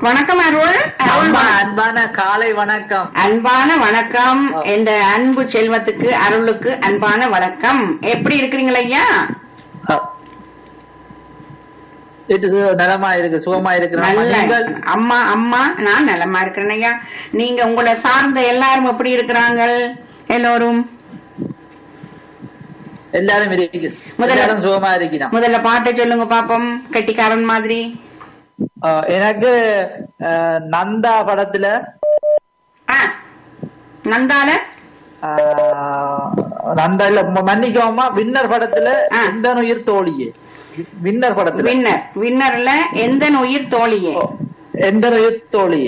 வணக்கம் அருள். அன்பான காலை வணக்கம். அன்பான வணக்கம். என்ற அன்பு செல்வத்துக்கு அருளுக்கு அன்பான வணக்கம். எப்படி இருக்கிறீங்களா ஐயா? நலமா இருக்கு, சுகமா இருக்கு. அம்மா அம்மா நான் நலமா இருக்கிறேன் ஐயா. நீங்க உங்களை சார்ந்த எல்லாரும் எப்படி இருக்கிறாங்க? எல்லோரும் எல்லாரும் சுகமா இருக்கிறோம். முதல்ல பாட்டை சொல்லுங்க பாப்போம், கெட்டிக்காரன் மாதிரி. எனக்கு நந்தா படத்துல நந்தால நந்தா இல்ல மன்னிக்கோமா, வின்னர் படத்துல எந்த உயிர் தோழியே. வின்னர் படத்துல வின்னர்ல எந்த உயிர் தோழியே. எந்த உயிர் தோழியே.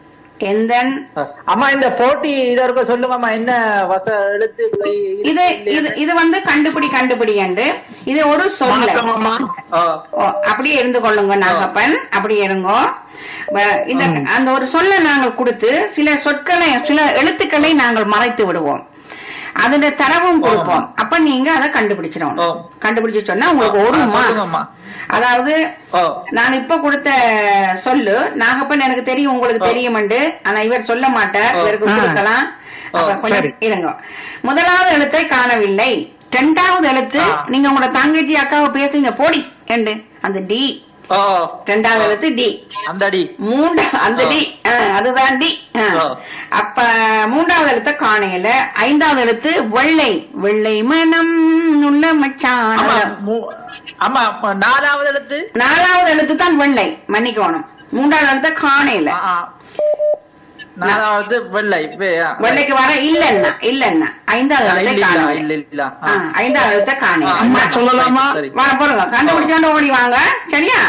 அம்மா இந்த போட்டி இதற்கு சொல்லுங்கம்மா, என்ன வச எழுத்து இது? இது வந்து கண்டுபிடி என்று இது ஒரு சொல்ல. அப்படியே இருந்து கொள்ளுங்க நாகப்பன், அப்படியே இருங்கோ. இந்த அந்த ஒரு சொல்ல நாங்கள் கொடுத்து சில சொற்களை சில எழுத்துக்களை நாங்கள் மறைத்து விடுவோம், அதுல தரவும் கொடுப்போம். அப்ப நீங்க அதை கண்டுபிடிச்சிடணும். கண்டுபிடிச்சு சொன்னா உங்களுக்கு ஒரு மார்க். அதாவது நான் இப்ப கொடுத்த சொல்லு நாகப்பன் எனக்கு தெரியும், உங்களுக்கு தெரியும். ஆனா இவர் சொல்ல மாட்டார், இவருக்கு கொடுக்கலாம். இருங்க. முதலாவது எழுத்தை காணவில்லை. இரண்டாவது எழுத்து நீங்க உங்களோட தங்கச்சி அக்காவை பேசுங்க போடி என்று அந்த டி. இரண்டாவது எழுத்து டி. அந்த டி. அந்த டி அதுதான் டி. அப்ப மூன்றாவது எழுத்த காணையில. ஐந்தாவது எழுத்து வெள்ளை. வெள்ளை மனம் உள்ள மச்சான். ஆமா. நாலாவது எழுத்து தான் வெள்ளை, மன்னிக்கணும். மூன்றாவது எழுத்த காணையில. நாலாவது வெள்ளை. வெள்ளைக்கு வர இல்லன்னா ஐந்தாவது எழுத்தை காணையில. ஐந்தாவது எழுத்த காணையில சொல்லலாமா? வர போறோங்க, கண்டுபிடிச்சாண்டு ஓடி வாங்க. சரியா?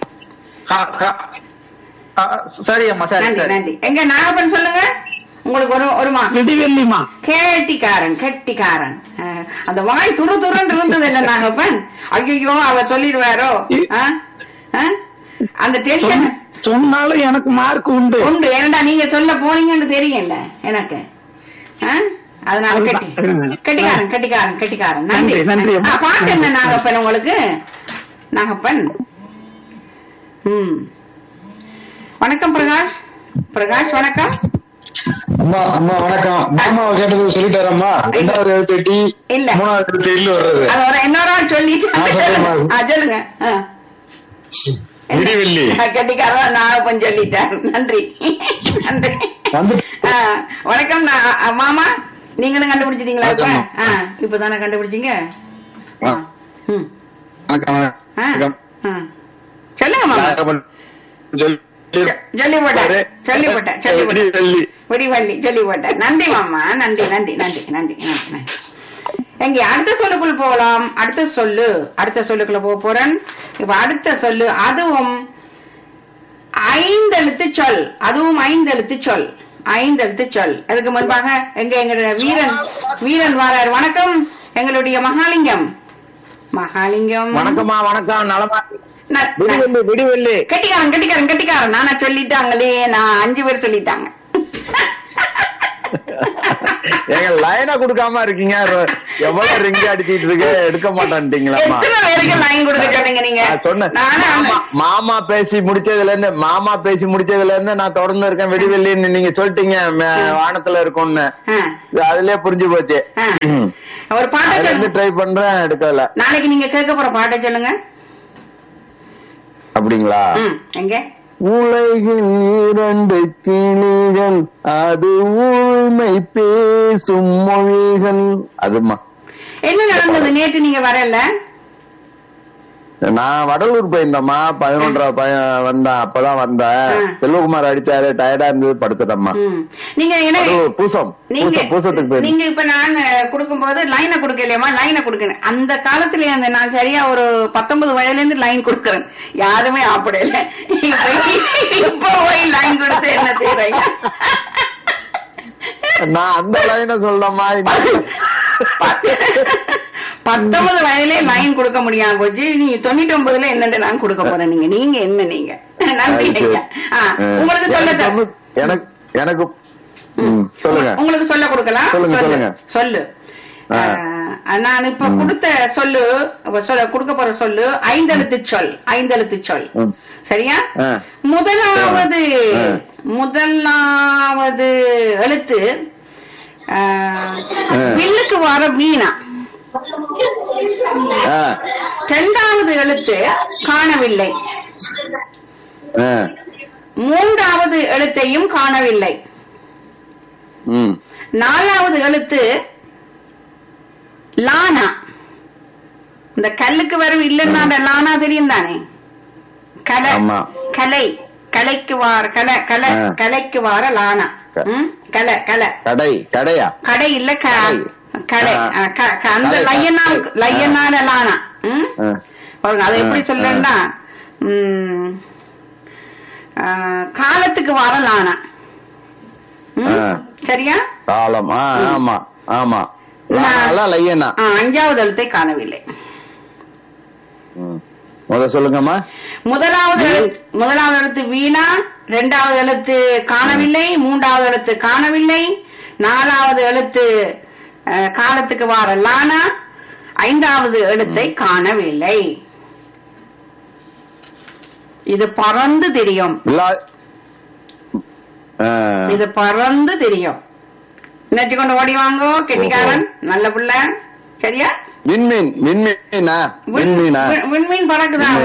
சரி அம்மா. சரி நன்றி. எங்க நாகப்பன் சொல்லுங்க. உங்களுக்கு ஒரு வெள்ளிமா. கெட்டிக்காரன். அந்த வாய் துரு துருன்னு இருந்தது இல்ல நாகப்பன்? ஐயோ அவர் சொல்லிடுவாரோ அந்த டென்ஷன். சொன்னாலும் எனக்கு மார்க் உண்டு. ஏன்னா நீங்க சொல்ல போனீங்கன்னு தெரியல எனக்கு. அதனால கெட்டிக்காரன். நன்றி. பாட்டு என்ன நாகப்பன் உங்களுக்கு? நாகப்பன் வணக்கம். பிரகாஷ் வணக்கம். அம்மா வணக்கம். மாமாவை கேட்டது சொல்லிட்டாரம்மா. ரெண்டாவது எழுத்து டி, மூணாவது எழுத்து இல்ல வருது. அது இன்னொரு ஆள் சொல்லிட்டு சொல்லுங்க. விடிவெள்ளி. கட்டிக்காரன் நாகப்பன் சொல்லிட்டேன். நன்றி. வணக்கம் மாமா. நீங்களும் கண்டுபிடிச்சிட்டீங்களா? இப்பதானே கண்டுபிடிச்சீங்க. சொல்லுங்க மாமா. சொல்லிவிட்டேன். நன்றி மாமா. நன்றி. எங்க அடுத்த சொல்லுக்குள்ள போகலாம். அடுத்த சொல்லுக்குள்ள போக போறேன். இப்ப அடுத்த சொல்லு அதுவும் ஐந்தெழுத்து சொல். அதுக்கு முன்பாக எங்க வீரன் வாரார். வணக்கம் எங்களுடைய மகாலிங்கம். வணக்கம்மா. வணக்கம். நலமா? விடிவெள்ளி. கட்டிக்காரன். நானா சொல்லிட்டாங்களே, நான் 5 பேர் சொல்லிட்டாங்க. எங்க லைனா குடுக்காம இருக்கீங்க. எவ்வளவு ரிங் அடிச்சிட்டு இருக்கு, எடுக்க மாட்டேன்ட்டீங்களா? லைன் கொடுக்க சொன்னீங்க நீங்க. சொன்னேன் மாமா பேசி முடிச்சதுல இருந்து நான் தொடர்ந்து இருக்கேன். வெடிவெள்ளின்னு நீங்க சொல்லிட்டீங்க, வானத்துல இருக்கும்னு. அதுலயே புரிஞ்சு போச்சு. ஒரு பாட்டை ட்ரை பண்றேன், எடுக்கல. நாளைக்கு நீங்க கேட்க போற பாட்டை சொல்லுங்க. அப்படிங்களா? எங்க உலகில் 2 கிளிகள், அது உண்மை பேசும் மொழிகள். அதுமா என்ன நடந்தது? நேற்று நீங்க வரல. நான் வடலூர் போயிருந்தேம்மா. 11 வந்தேன். அப்பதான் வந்தேன். செல்வகுமார் அடிச்சாரு, டயர்டா இருந்தது, படுத்துட்டம்மா. நீங்க பூசத்துக்கு நீங்க இப்ப நான் கொடுக்கும் போது லைனை கொடுக்கலையமா? லைனை கொடுக்கணும். அந்த காலத்துல நான் சரியா ஒரு 19 வயதுல இருந்து லைன் கொடுக்கறேன். யாருமே ஆப்படல. இப்ப போய் லைன் கொடுத்து என்ன செய்யறீங்க? நான் அந்த லைனை சொல்லமா? 19 வயதிலே லைன் கொடுக்க முடியாம போச்சு. நீங்க 99ல என்னன்னு நான் கொடுக்க போறேன். நீங்க நன்றி. உங்களுக்கு சொல்ல எனக்கு சொல்லுங்க. உங்களுக்கு சொல்ல கொடுக்கலாம். சொல்லு. நான் இப்ப கொடுத்த சொல்லு கொடுக்க போற சொல்லு ஐந்தெழுத்து சொல். சரியா? முதலாவது எழுத்து வில்லுக்கு வர வீணா. இரண்டாவது எழுத்து காணவில்லை. மூன்றாவது எழுத்தையும் காணவில்லை. நாலாவது எழுத்து லானா. இந்த கல்லுக்கு வரும் இல்லைன்னா லானா தெரியும் தானே? கலை கலை கலைக்கு வார கலைக்கு வார லானா. கலை கலை கடை கடையா? கடை இல்ல கடை. அந்த லையனான லானா. அதை எப்படி சொல்றேன்னா காலத்துக்கு வார லானா. சரியா? காலம். ஆமா ஆமா. அஞ்சாவது எழுத்தை காணவில்லை. சொல்லுங்கம்மா. முதலாவது எழுத்து வீணா, இரண்டாவது எழுத்து காணவில்லை, மூன்றாவது எழுத்து காணவில்லை, நாலாவது எழுத்து காலத்துக்கு வார லானா, ஐந்தாவது எழுத்தை காணவில்லை. இது பறந்து தெரியும். இது பறந்து தெரியும். நினைச்சு கொண்டு ஓடி வாங்கோ கெட்டிக்காரன், நல்ல பிள்ள. சரியா? விண்மீன். விண்மீன் பறக்குதான்.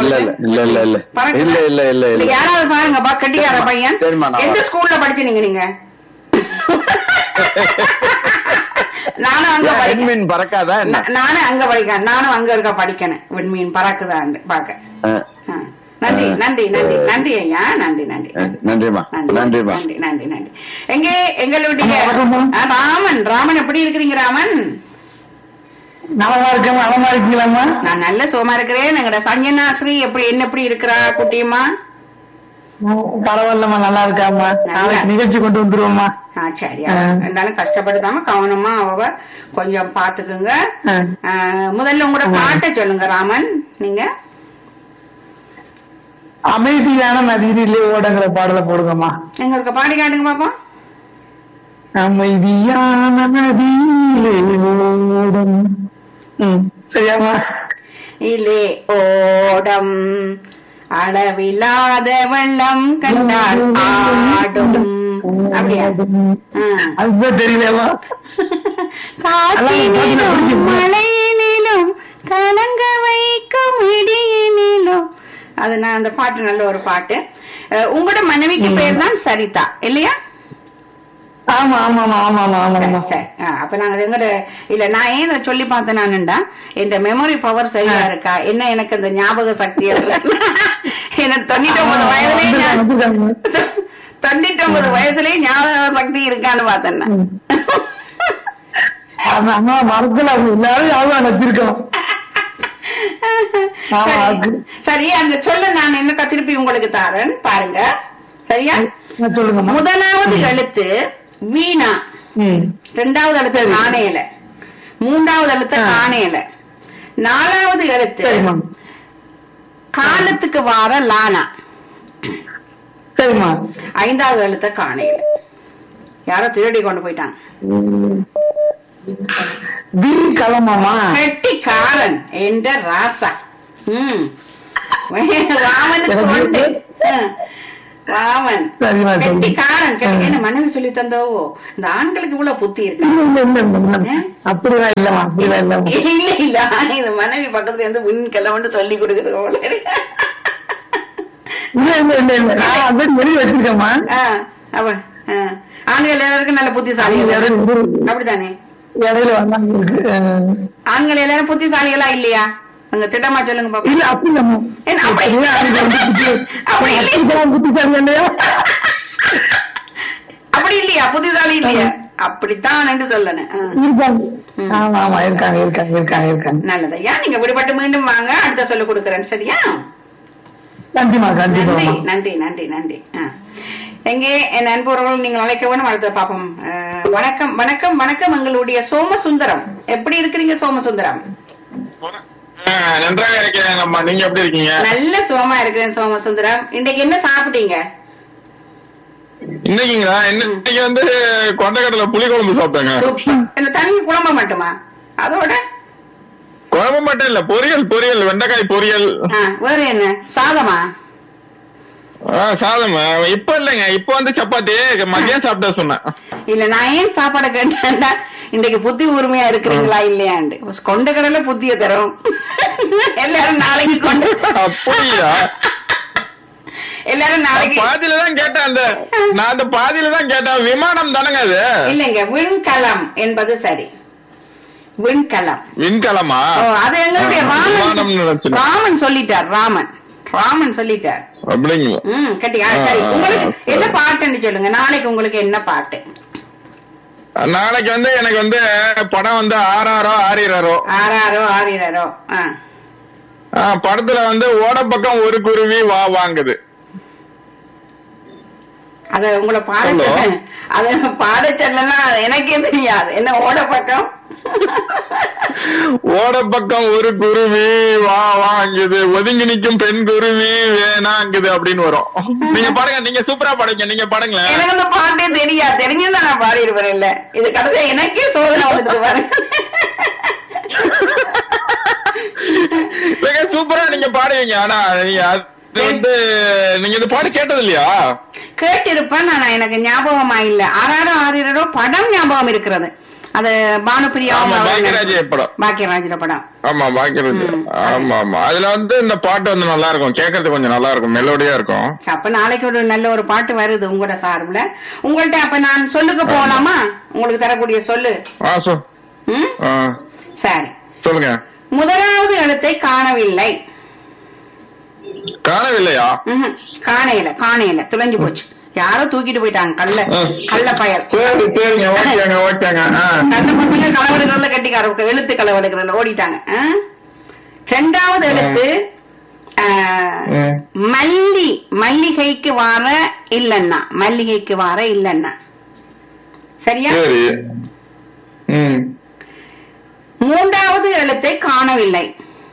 யாராவது பாருங்கப்பா கெட்டிக்கார பையன். எந்த ஸ்கூல்ல படிச்சீங்க நீங்க? நானும் அங்க விண்மீன் பறக்காதா? நானும் அங்க படிக்கிறேன். நானும் அங்க இருக்க படிக்கணும். விண்மீன் பறக்குதான் பாக்க. நன்றி நன்றி நன்றி நன்றி ஐயா. நன்றி நன்றி நன்றிமா. நன்றிமா. நன்றி நன்றி நன்றி. எங்கே எங்களுடைய ராமன் எப்படி இருக்கிறீங்க ராமன்? நலமா இருக்கேன். நலமா இருக்கீங்களாம்மா? நான் நல்ல சுகமா இருக்கிறேன். எங்கட சஞ்சனாஸ்ரீ எப்படி இருக்கிறா குட்டியம்மா? பரவாயில்லம்மா, நல்லா இருக்காம்மா. நிகழ்ச்சி கொண்டு வந்துருவோம்மா. சரியா? இருந்தாலும் கஷ்டப்படுத்தாம கவனமா அவ கொஞ்சம் பாத்துக்குங்க. முதல்ல உங்களோட பாட்டை சொல்லுங்க ராமன். நீங்க அமைதியான நதியிலே ஓடங்கிற பாடலை போடுங்கம்மா. எங்களுக்கு பாடி காட்டுங்க பாப்போம். அமைதியான நதியிலே ஓடம். சரியாமா? இலே ஓடம் அளவில்லாத வெள்ளம் கண்டால் ஆடும். அப்படியா? அதுதான் தெரியலவா? காற்றினிலும் மழையினிலும் கலங்க வைக்கும் இடியினிலும். அது நான் அந்த பாட்டு நல்ல ஒரு பாட்டு. உங்களோட மனைவிக்கு பேர் தான் சரிதா இல்லையா? ஆமா ஆமா ஆமா ஆமா. அப்ப நாங்க எங்கட இல்ல நான் ஏன் சொல்லி பார்த்தேன் நானுண்டா இந்த மெமரி பவர் சரியா இருக்கா என்ன, எனக்கு அந்த ஞாபக சக்தி எனக்கு 99 வயசுலயே ஞாபக சக்தி இருக்கான்னு பார்த்தேன். மரத்துல எல்லாரும் வச்சிருக்கோம். சரி, அந்த சொல்ல நான் என்ன திருப்பி உங்களுக்கு தாரேன் பாருங்க. சரியா? சொல்லுங்க. முதலாவது எழுத்து வீணா, இரண்டாவது எழுத்து காணையில, மூன்றாவது எழுத்து காணையில, நாலாவது எழுத்து காலத்துக்கு வார லானா, ஐந்தாவது எழுத்த காணையில. யாரோ திருடி கொண்டு போயிட்டாங்க. கெட்டிக்காரன் என்ற ராசா. ராமனுக்கு ராமன் கெட்டிக்காரன். என்ன மனைவி சொல்லி தந்தவோ? இந்த ஆண்களுக்கு இவ்வளவு புத்தி இருக்கு. இல்ல இல்ல, இந்த மனைவி பக்கத்துல இருந்து விண்கெல்லாம் சொல்லி கொடுக்குறது. ஆண்கள் எல்லாருக்கும் நல்ல புத்திசாலி அப்படித்தானே? ஆண்கள் எல்லாரும் புத்திசாலிகளா இல்லையா? அங்க திட்டமா சொல்லுங்க பாப்பா. அப்படி இல்லையா? புத்திசாலி இல்லையா? அப்படித்தான் என்று சொல்லணும். நல்லதையா, நீங்க விடுபட்டு மீண்டும் வாங்க, அடுத்த சொல்ல கொடுக்கறேன். சரியா? நன்றி நன்றி நன்றி நன்றி. எங்கே என் நண்பர்கள் நீங்க அழைக்க வேணும். அடுத்த பாப்போம். வணக்கம் வணக்கம் வணக்கம். எங்களுடைய சோமசுந்தரம் எப்படி இருக்கிறீங்க சோமசுந்தரம்? நன்றாக இருக்கேன். நீங்க எப்படி இருக்கீங்க? நல்ல சுகமா இருக்கிறேன் சோமசுந்தரம். இன்னைக்கு என்ன சாப்பிட்டீங்க? இன்னைக்குங்களா? இன்னைக்கு வந்து கொண்டக்கடலை புளி குழம்பு சாப்பிட்டாங்க. இந்த தண்ணி குழம்பு மட்டுமா? அதோட குழம்பு மட்டும் இல்ல, பொரியல், வெண்டைக்காய் பொரியல். வேற என்ன? சாதமா? சாதம் இப்ப இல்லைங்க, இப்ப வந்து சப்பாத்தி மதியம் சாப்பிட்டா சொன்னேன். இல்ல நான் ஏன் சாப்பாடு கேட்டேன்டா, இன்றைக்கு புத்தி உரிமையா இருக்கிறீங்களா இல்லையாண்டு. கொண்ட கடல புத்திய தரும். எல்லாரும் நாளைக்கு கொண்டு அப்படியா? எல்லாரும் நாளைக்கு பாதியில தான் கேட்டேன். நான் அந்த பாதியில தான் கேட்டேன். விமானம் தானங்க அது? இல்லைங்க, விண்கலம் என்பது சரி. விண்கலம். விண்கலமா? அது எங்களுடைய ராமன் சொல்லிட்டார். ராமன் சொல்லிட்டார். அப்படிங்களா? கட்டியா? சரி, உங்களுக்கு என்ன பாட்டுன்னு சொல்லுங்க. நாளைக்கு உங்களுக்கு என்ன பாட்டு? நாளைக்கு வந்து எனக்கு வந்து படம் வந்து ஆறாரோ ஆரிரோ. படத்துல வந்து ஓட பக்கம் ஒரு குருவி வா வாங்குது. அத உங்களை பாட சொல்லலாம் எனக்கே தெரியாது. என்ன ஓட பக்கம் ஒரு குருவி வா வாங்குது, ஒதுங்கி நிக்கும் பெண் குருவி வேணாங்குது அப்படின்னு வரும். நீங்க பாடுங்க, நீங்க சூப்பரா பாடுங்க, நீங்க பாடுங்களேன். எனக்கு அந்த பாட்டே தெரியாது. தெரிஞ்சுதான் நான் பாடி இருப்பேன். இல்ல இது கடைசியா எனக்கே சோதனை வந்துட்டு பாருங்க. சூப்பரா நீங்க பாடுவீங்க. ஆனா நீங்க வந்து நீங்க இந்த பாட்டு கேட்டது இல்லையா? கேட்டிருப்பேன். நான் எனக்கு ஞாபகமா இல்ல. ஆரிரோ படம் ஞாபகம் இருக்கிறது. அது பானுப்பிரியா பாக்கியராஜ் படம். ஆமா, பாக்கியராஜ். ஆமா ஆமா, அதுல வந்து இந்த பாட்டு வந்து நல்லா இருக்கும், கேட்கறதுக்கு கொஞ்சம் நல்லா இருக்கும், மெலோடியா இருக்கும். அப்ப நாளைக்கு ஒரு நல்ல ஒரு பாட்டு வருது உங்களோட சார்பில். உங்கள்ட்ட அப்ப நான் சொல்லுக்கு போகலாமா? உங்களுக்கு தரக்கூடிய சொல்லு. சரி சொல்லுங்க. முதலாவது எழுத்தை காணவில்லை. காணவில்லையா? காணையில துளைஞ்சு போச்சு. யாரோ தூக்கிட்டு போயிட்டாங்க. கள்ள பயல். கண்ண பசங்க களவெடுக்கிறதுல கட்டிக்கார எழுத்து களவெடுக்கிறதுல ஓடிட்டாங்க. இரண்டாவது எழுத்து மல்லிகைக்கு வார இல்லன்னா. சரியா? மூன்றாவது எழுத்தை காணவில்லை.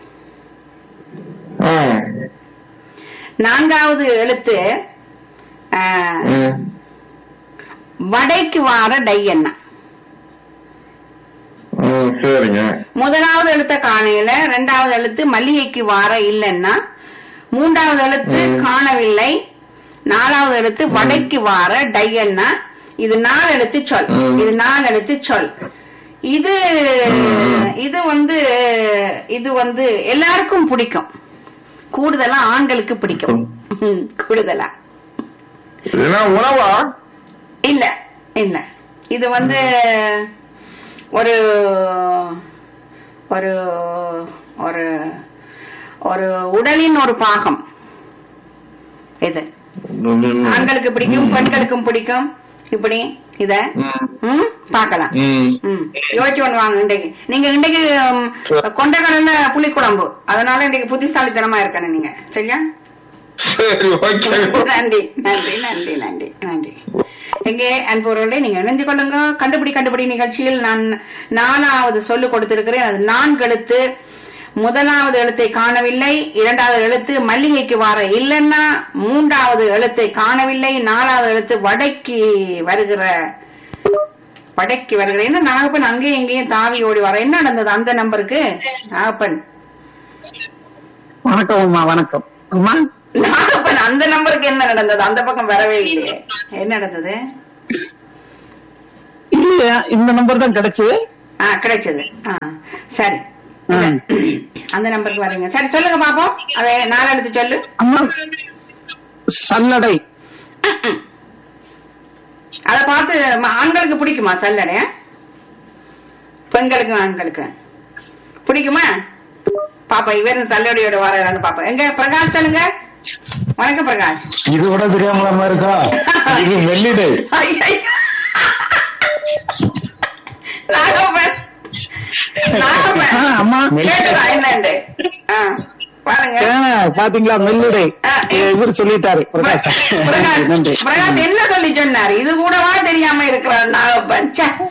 நான்காவது எழுத்து வடைக்கு வார டையன்னா. முதலாவது எழுத்த காணையில, இரண்டாவது எழுத்து மல்லிகைக்கு வார இல்லன்னா, மூன்றாவது எழுத்து காணவில்லை, நாலாவது எழுத்து வடைக்கு வார டையன்னா. இது 4 எழுத்து சொல். இது வந்து எல்லாருக்கும் பிடிக்கும். கூடுதலா ஆண்களுக்கு பிடிக்கும். கூடுதலா உணவா? இல்ல. இது வந்து ஒரு ஒரு ஒரு ஒரு உடலின் ஒரு பாகம். இது ஆண்களுக்கு பிடிக்கும், பெண்களுக்கும் பிடிக்கும். இப்படி இத பாக்கலாம். யோசிச்சு ஒண்ணு வாங்க. இன்றைக்கு கொண்டக்கடல புளிக்குழம்பு, அதனால இன்றைக்கு புத்திசாலித்தனமா இருக்கணும் நீங்க. சரியா? நன்றி. எங்கே அன்புறவர்களே, நீங்க இணைஞ்சு கொள்ளுங்க. கண்டுபிடி நிகழ்ச்சியில் நான் 4வது சொல்லு கொடுத்திருக்கிறேன். அது 4 எழுத்து. முதலாவது எழுத்தை காணவில்லை, இரண்டாவது எழுத்து மல்லிகைக்கு வார இல்லன்னா, மூன்றாவது எழுத்தை காணவில்லை, நாலாவது எழுத்து வடைக்கு வருகிற. என்ன நாகப்பன் அங்கேயும் இங்கேயும் தாவி ஓடி வர. என்ன நடந்தது அந்த நம்பருக்கு? நாகப்பன் வணக்கம் அம்மா. வணக்கம் அம்மா. நாகப்பன் அந்த நம்பருக்கு என்ன நடந்தது? அந்த பக்கம் வரவே இல்லையே. என்ன நடந்தது? இல்ல, இந்த நம்பர் தான் கிடைச்சது. கிடைச்சது. சரி, அந்த நம்பருக்கு வரீங்க. சரி, சொல்லுங்க பாப்போம். அதை 4 எழுத்து சொல்லு. அம்மா, சல்லடை. அத பார்த்து ஆண்களுக்கு பிடிக்குமா சல்லடை? பெண்களுக்கு ஆண்களுக்கு பிடிக்குமா? பாப்பா, இவர் சல்லடையோட வர பாப்பா. எங்க பிரகாஷ் சொல்லுங்க. வணக்கம் பிரகாஷ். இது கூட தெரியாம இருக்கா? இது வெள்ளிடை. பாத்தீங்களா? மெல்லிடை இவர் சொல்லிட்டாரு. நன்றி. பிரகாஷ் என்ன சொல்லி சொன்னாரு? இது கூடவா தெரியாம இருக்கிறார் நாகப்பன்.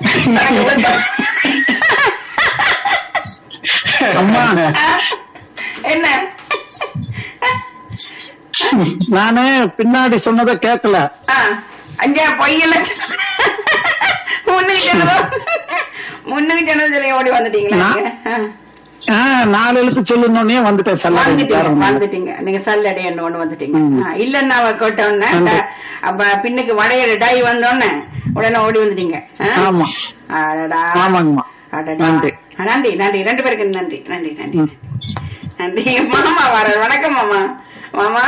என்ன நானு பின்னாடி சொன்னதை கேட்கல. அஞ்சா பொய்யல முன்னுக்கு சொன்னது ஓடி வந்துட்டீங்களா? 4 எழுத்து சொல்லுனே வந்துட்டேன். வந்துட்டீங்க நீங்க சல்லடை ஒண்ணு வந்துட்டீங்க. இல்லன்னா அவ கேட்டோன்னு அப்ப பின்னுக்கு வடையோட டை வந்தோன்னு உடனே ஓடி வந்துட்டீங்க. ஆமா ஆமாங்கம்மா. நன்றி நன்றி 2 பேருக்கு நன்றி நன்றி நன்றி நன்றி. மாமா வர வணக்கம் மாமா. மாமா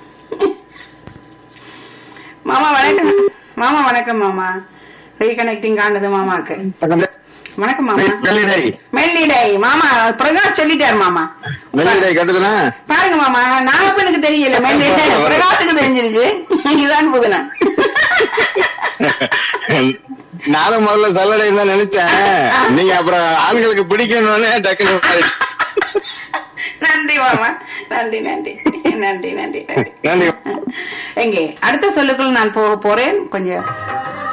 மாமா வணக்கம் மாமா. வணக்கம் மாமா. ரீகனெக்டிங் ஆனது மாமாக்கு. வணக்கம் மாமா. மெல்லிடை மாமா பிரகாஷ் சொல்லிட்டாரு மாமா. பாருங்க மாமா நாகப்பனுக்கு தெரியல, மெல்லிடை பிரகாஷுக்கு தெரிஞ்சிருச்சு. இதுதான் புதுனா. நானும் முதல்ல சல்லடை தான் நினைச்சேன். நீங்க அப்புறம் ஆண்களுக்கு பிடிக்கணும்னு டக்குனு. நன்றி மாமா. நன்றி நன்றி நன்றி நன்றி நன்றி. எங்கே அடுத்த சொல்லுக்குள் நான் போக போறேன். கொஞ்சம்